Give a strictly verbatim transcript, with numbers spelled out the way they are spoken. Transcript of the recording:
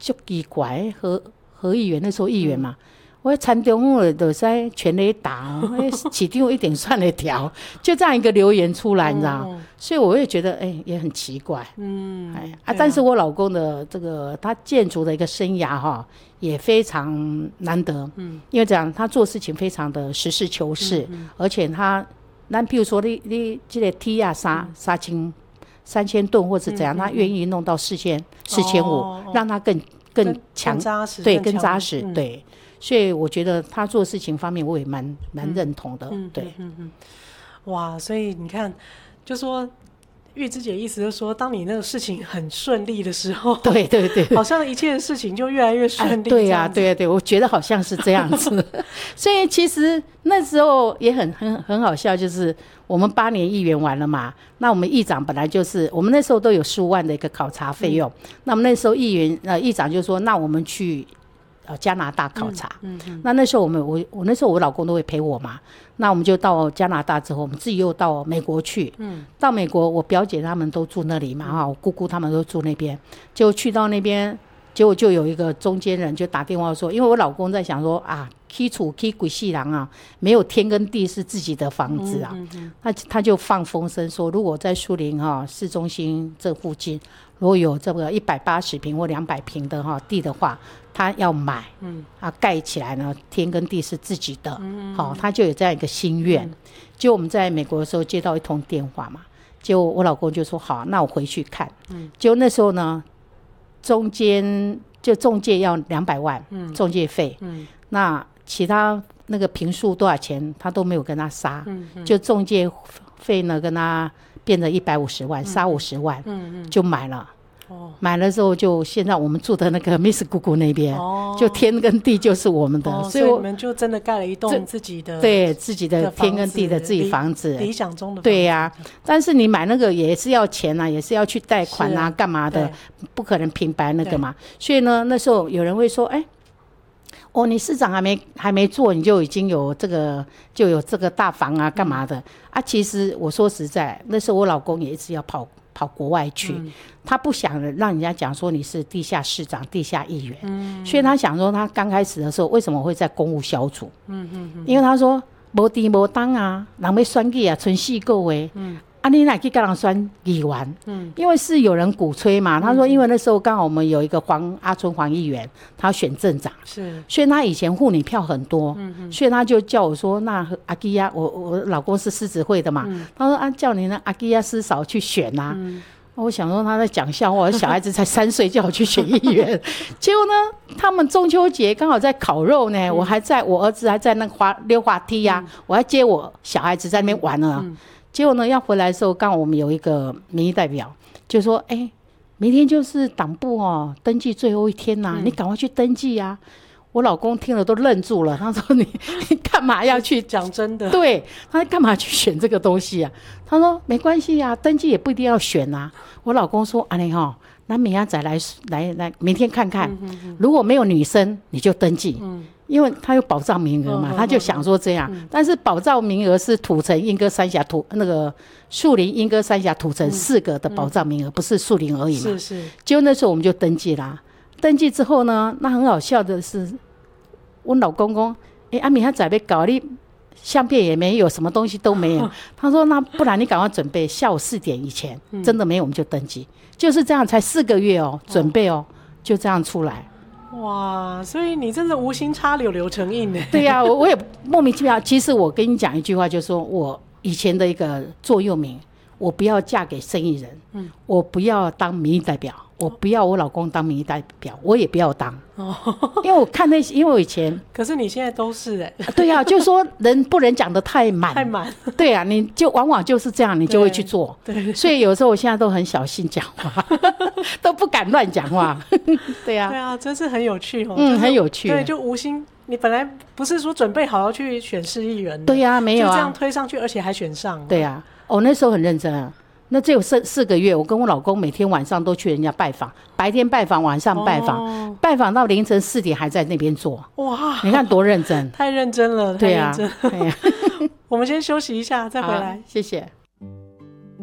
就奇怪，何何议员那时候议员嘛。嗯我参中我就在全垒打，市长一定算得调，就这样一个留言出来，你知道，嗯、所以我也觉得哎、欸、也很奇怪，嗯，哎啊，但是我老公的这个他建筑的一个生涯哈也非常难得，嗯，因为这样他做事情非常的实事求是，嗯嗯、而且他，那譬如说你你这个梯啊三三千三千吨或是怎样，嗯嗯、他愿意弄到四千四千五，让他更更强，对，更扎实，嗯、对。所以我觉得他做事情方面我也蛮蛮认同的，嗯、对、嗯嗯， 哇，所以你看，就说玉芝姐意思就是说，当你那个事情很顺利的时候， 对对对， 好像一切事情就越来越顺利、啊， 对呀、啊、对呀、啊、对，我觉得好像是这样子。所以其实那时候也很很很好笑，就是我们八年议员完了嘛，那我们议长本来就是我们那时候都有十五万的一个考察费用，嗯、那我们那时候议员呃议长就说，那我们去。呃，加拿大考察，嗯嗯嗯、那那时候我们我我那时候我老公都会陪我嘛，那我们就到加拿大之后，我们自己又到美国去，嗯、到美国我表姐他们都住那里嘛，哈、嗯，我姑姑他们都住那边，就去到那边，结果就有一个中间人就打电话说，因为我老公在想说啊，起厝起几世人啊，没有天跟地是自己的房子啊，嗯嗯嗯、那他就放风声说，如果在树林哈、哦、市中心这附近，如果有这个一百八十平或两百平的哈、哦、地的话。他要买，嗯，啊，盖起来呢，天跟地是自己的，好、嗯哦，他就有这样一个心愿。嗯、就我们在美国的时候接到一通电话嘛，就我老公就说好，那我回去看。嗯，就那时候呢，中间就中介要两百万，嗯，中介费，嗯，那其他那个坪数多少钱，他都没有跟他杀，嗯嗯、就中介费呢跟他变成一百五十万，杀五十万，嗯嗯，就买了。哦、买了之后就现在我们住的那个 Miss 姑姑那边、哦、就天跟地就是我们的、 哦、所以我们就真的盖了一栋自己的对自己的天跟地的自己房子， 理想中的房子对呀、啊、但是你买那个也是要钱啊，也是要去贷款啊干嘛的，不可能平白那个嘛，所以呢那时候有人会说哎哦，你市长还没还没做，你就已经有这个就有这个大房啊干嘛的、嗯、啊其实我说实在那时候我老公也一直要跑跑国外去、嗯、他不想让人家讲说你是地下市长地下议员、嗯、所以他想说他刚开始的时候为什么会在公务小组、嗯嗯嗯、因为他说没地没当啊人要选举啊剩四个月、嗯啊，你哪去跟人选议员？嗯，因为是有人鼓吹嘛。他说，因为那时候刚好我们有一个黄阿春黄议员，他选镇长，是，所以他以前妇女票很多，嗯嗯，所以他就叫我说，那阿基亚，我我老公是狮子会的嘛，嗯、他说啊，叫你那阿基亚师嫂去选啊。嗯、我想说他在讲笑话，小孩子才三岁叫我去选议员，结果呢，他们中秋节刚好在烤肉呢，嗯、我还在我儿子还在那个滑溜滑梯呀、啊，嗯、我还接我小孩子在那边玩呢。嗯嗯结果呢，要回来的时候，刚好我们有一个民意代表就说：“哎、欸，明天就是党部哦登记最后一天呐、啊，嗯、你赶快去登记啊！”我老公听了都愣住了，他说你：“你干嘛要去？ 讲真的， 对，他干嘛去选这个东西啊？”他说：“没关系啊，登记也不一定要选啊。”我老公说：“啊，你哈，那明天再来来来，明天看看，嗯、哼哼如果没有女生，你就登记。嗯”因为他有保障名额嘛，嗯、他就想说这样，嗯、但是保障名额是土城、莺歌三峡、土那个树林、莺歌三峡、土城四个的保障名额，嗯、不是树林而已嘛。是是。结果那时候我们就登记啦，登记之后呢，那很好笑的是，我老公公，哎、欸，阿明他在被搞，你相片也没有，什么东西都没有。他说那不然你赶快准备，下午四点以前，嗯、真的没有我们就登记，就是这样，才四个月哦，准备哦，就这样出来。 哇，所以你真的无心插柳柳成荫呢。 对呀、啊，我我也莫名其妙。其实我跟你讲一句话，就是说我以前的一个座右铭，我不要嫁给生意人，嗯，我不要当民意代表，我不要我老公当民意代表，我也不要当。哦，因为我看那些，因为我以前， 可是你现在都是哎、欸。 对呀、啊，就是说人不能讲得太满， 太满。 对啊，你就往往就是这样，你就会去做。对，对所以有时候我现在都很小心讲话，都不敢乱讲话。对啊， 对啊，真是很有趣哦。 嗯，就是、很有趣。 对，就无心。你本来不是说准备好要去选市议员的， 对呀、啊，没有啊， 就这样推上去，而且还选上了。 对呀、啊，哦，那时候很认真啊。那只有四四个月，我跟我老公每天晚上都去人家拜访，白天拜访，晚上拜访，哦、拜访到凌晨四点还在那边做。哇，你看多认真， 太认真了， 对啊， 太认真了。对啊、我们先休息一下，再回来。 谢谢。